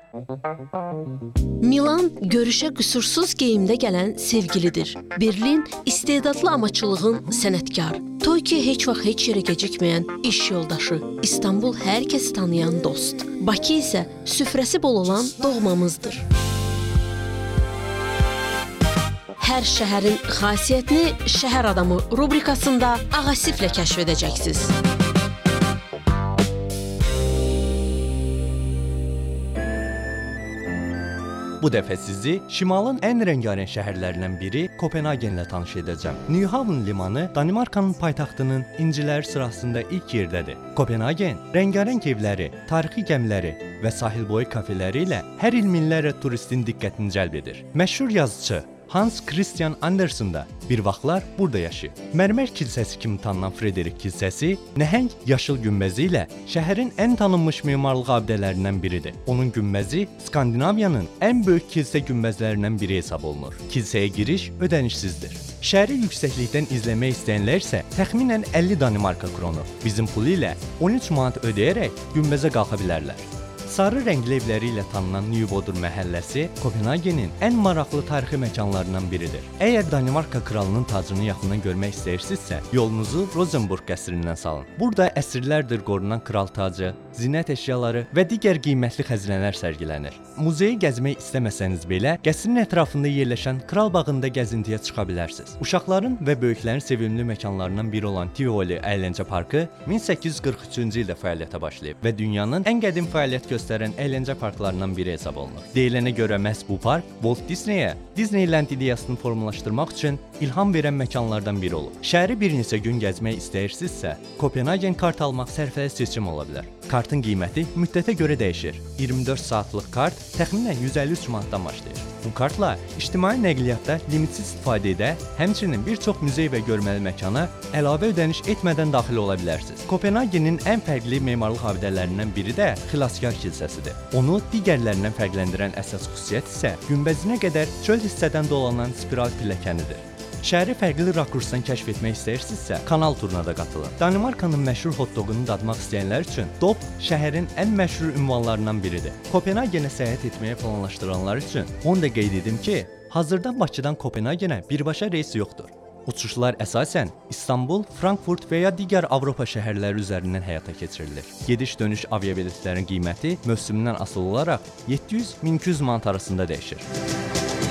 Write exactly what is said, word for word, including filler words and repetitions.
Milan görüşə qüsursuz geyimdə gələn sevgilidir. Berlin istedadlı amaçılığın sənətkarı. Tokyo heç vaxt heç yerə gecikməyən iş yoldaşı. İstanbul hər kəs tanıyan dost. Bakı isə süfrəsi bol olan doğmamızdır. Hər şəhərin xasiyyətini Şəhər Adamı rubrikasında Ağasiflə kəşf edəcəksiniz. Bu dəfə sizi şimalın ən rəngarəng şəhərlərindən biri Kopenhagenlə tanış edəcəm. Nyhavn limanı Danimarkanın paytaxtının inciləri sırasında ilk yerdədir. Kopenhagen rəngarəng evləri, tarixi gəmiləri və sahilboyu kafeləri ilə hər il minlərlə turistin diqqətini cəlb edir. Məşhur yazıçı Hans Christian Andersen da bir vaxtlar burada yaşayıb. Mərmər kilsəsi kimi tanınan Frederik kilsəsi nəhəng yaşıl günbəzi ilə şəhərin ən tanınmış memarlıq abidələrindən biridir. Onun günbəzi Skandinaviyanın ən böyük kilsə günbəzlərindən biri hesab olunur. Kilsəyə giriş ödənişsizdir. Şəhəri yüksəklikdən izləmək istəyənlər isə təxminən əlli Danimarka kronu, bizim pulu ilə on üç manat ödəyərək günbəzə qalxa bilərlər. Sarı rəngli evləri ilə tanınan Nyboder məhəlləsi Kopenhagenin ən maraqlı tarixi məkanlarından biridir. Əgər Danimarka kralının tacını yaxından görmək istəyirsinizsə, yolunuzu Rosenborg qəsrindən salın. Burada əsrlərdir qorunan kral tacı, zinət əşyaları və digər qiymətli xəzinələr sərgilənir. Muzeyi gəzmək istəməsəniz belə, qəsrin ətrafında yerləşən Kral bağında gəzintiyə çıxa bilərsiniz. Uşaqların və böyüklərin sevimli məkanlarından biri olan Tivoli əyləncə parkı min səkkiz yüz qırx üçüncü ildə fəaliyyətə başlayıb və dünyanın ən qədim fəaliyyət göstərən əyləncə parklarından biri hesab olunur. Deyilənə görə məhz bu park Walt Disney-yə Disneyland ideyasını formalaşdırmaq üçün ilham verən məkanlardan biri olub. Şəhəri bir neçə gün gəzmək istəyirsinizsə, Kopenhagen kart almaq sərfəli seçim ola bilər. Kartın qiyməti müddətə görə dəyişir. iyirmi dörd saatlıq kart təxminən yüz əlli üç manatdan başlayır. Bu kartla ictimai nəqliyyatda limitsiz istifadə edə, həmçinin bir çox muzey və görməli məkana əlavə ödəniş etmədən daxil ola bilərsiniz. Kopenhagenin ən fərqli memarlıq abidələrindən biri də Xilaskar kilsəsidir. Onu digərlərindən fərqləndirən əsas xüsusiyyət isə günbəzinə qədər çöl hissədən dolanan spiral pilləkənidir. Şəhəri fərqli rakursdan kəşf etmək istəyirsinizsə, kanal turuna da qatılın. Danimarkanın məşhur hot-dogunu dadmaq istəyənlər üçün Dop şəhərin ən məşhur ünvanlarından biridir. Kopenhagenə səyahət etməyə planlaşdıranlar üçün onu da qeyd edim ki, hazırda Bakıdan Kopenhagenə birbaşa reys yoxdur. Uçuşlar əsasən İstanbul, Frankfurt və ya digər Avropa şəhərləri üzərindən həyata keçirilir. Gediş-dönüş aviabiletlərin qiyməti mövsümündən asılı olaraq yeddi yüz min iki yüz manat arasında dəyişir.